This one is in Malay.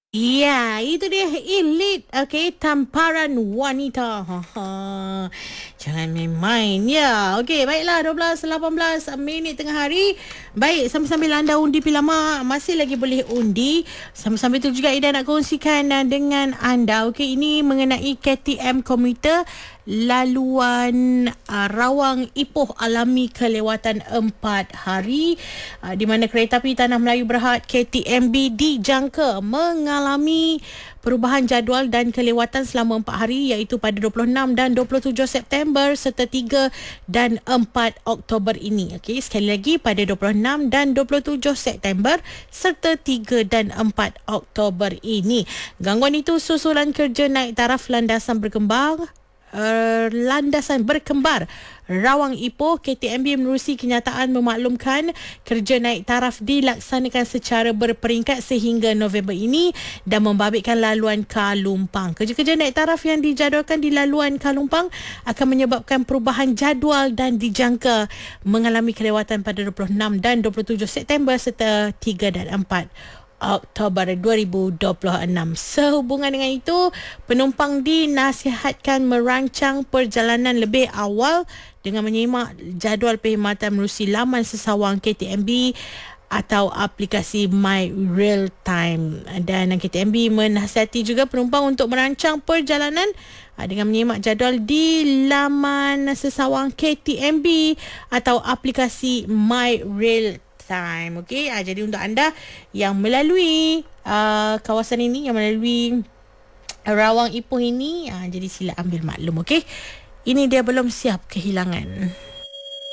Iya, itu dia Elite. Okey, tamparan wanita. Ha ha. Jangan main-main ya. Okey, baiklah 12:18 tengah hari. Baik, sambil-sambil anda undi Pilama, masih lagi boleh undi. Sambil-sambil tu juga Ida nak kongsikan dengan anda. Okey, ini mengenai KTM komuter laluan Rawang Ipoh alami kelewatan 4 hari, di mana kereta api Tanah Melayu Berhad KTMB dijangka mengalami perubahan jadual dan kelewatan selama 4 hari, iaitu pada 26 dan 27 September serta 3 dan 4 Oktober ini. Okey, sekali lagi pada 26 dan 27 September serta 3 dan 4 Oktober ini. Gangguan itu susulan kerja naik taraf landasan berkembar Rawang Ipoh. KTMB menerusi kenyataan memaklumkan kerja naik taraf dilaksanakan secara berperingkat sehingga November ini dan membabitkan laluan Kalumpang. Kerja-kerja naik taraf yang dijadualkan di laluan Kalumpang akan menyebabkan perubahan jadual dan dijangka mengalami kelewatan pada 26 dan 27 September serta 3 dan 4 Oktober 2026. Sehubungan dengan itu, penumpang dinasihatkan merancang perjalanan lebih awal dengan menyimak jadual perkhidmatan menerusi laman sesawang KTMB atau aplikasi My Real Time. Dan KTMB menasihati juga penumpang untuk merancang perjalanan dengan menyimak jadual di laman sesawang KTMB atau aplikasi My Real Time. Okey, jadi untuk anda yang melalui kawasan ini, yang melalui Rawang Ipoh ini, jadi sila ambil maklum. Okey, ini dia belum siap kehilangan.